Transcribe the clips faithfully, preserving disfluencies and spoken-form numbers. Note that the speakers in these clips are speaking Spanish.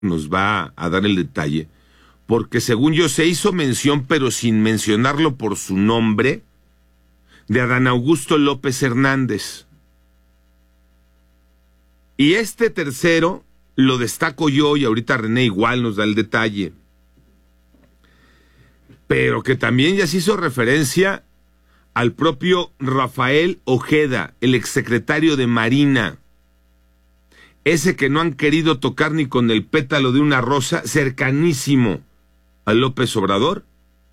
nos va a dar el detalle, porque según yo se hizo mención, pero sin mencionarlo por su nombre, de Adán Augusto López Hernández. Y este tercero lo destaco yo, y ahorita René igual nos da el detalle, pero que también ya se hizo referencia al propio Rafael Ojeda, el exsecretario de Marina, ese que no han querido tocar ni con el pétalo de una rosa, cercanísimo a López Obrador,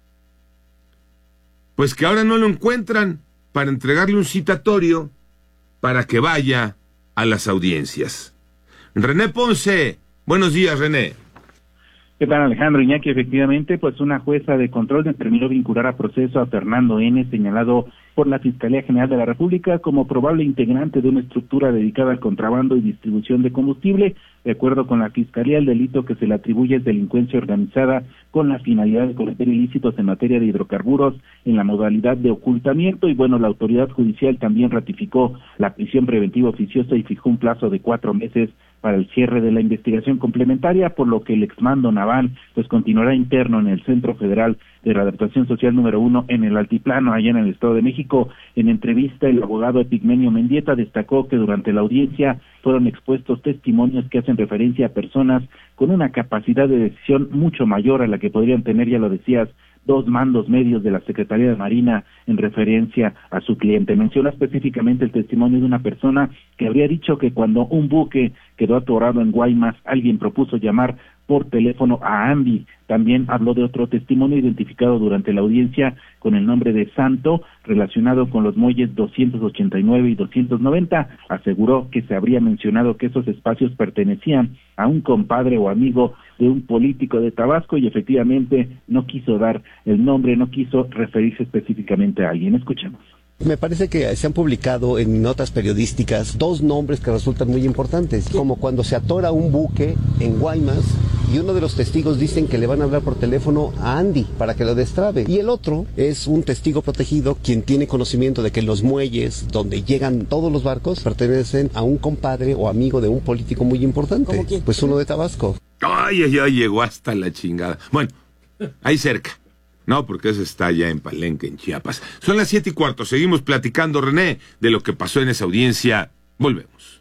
pues que ahora no lo encuentran para entregarle un citatorio para que vaya a las audiencias. René Ponce, buenos días, René. ¿Qué tal, Alejandro? Iñaki, efectivamente, pues una jueza de control determinó vincular a proceso a Fernando N., señalado por la Fiscalía General de la República como probable integrante de una estructura dedicada al contrabando y distribución de combustible. De acuerdo con la Fiscalía, el delito que se le atribuye es delincuencia organizada con la finalidad de cometer ilícitos en materia de hidrocarburos en la modalidad de ocultamiento. Y bueno, la autoridad judicial también ratificó la prisión preventiva oficiosa y fijó un plazo de cuatro meses para el cierre de la investigación complementaria, por lo que el exmando naval pues continuará interno en el Centro Federal de Readaptación Social número uno en el Altiplano, allá en el Estado de México. En entrevista, el abogado Epigmenio Mendieta destacó que durante la audiencia fueron expuestos testimonios que hacen referencia a personas con una capacidad de decisión mucho mayor a la que podrían tener, ya lo decías, dos mandos medios de la Secretaría de Marina en referencia a su cliente. Menciona específicamente el testimonio de una persona que habría dicho que cuando un buque quedó atorado en Guaymas, alguien propuso llamar por teléfono a Andy. También habló de otro testimonio identificado durante la audiencia con el nombre de Santo, relacionado con los muelles doscientos ochenta y nueve y doscientos noventa. Aseguró que se habría mencionado que esos espacios pertenecían a un compadre o amigo de un político de Tabasco, y efectivamente no quiso dar el nombre, no quiso referirse específicamente a alguien. Escuchemos. Me parece que se han publicado en notas periodísticas dos nombres que resultan muy importantes, como cuando se atora un buque en Guaymas y uno de los testigos dicen que le van a hablar por teléfono a Andy para que lo destrabe, y el otro es un testigo protegido quien tiene conocimiento de que los muelles donde llegan todos los barcos pertenecen a un compadre o amigo de un político muy importante. ¿Cómo quién? Pues uno de Tabasco. Ay, ay, ay, llegó hasta la chingada. Bueno, ahí cerca. No, porque ese está allá en Palenque, en Chiapas. Son las siete y cuarto. Seguimos platicando, René, de lo que pasó en esa audiencia. Volvemos.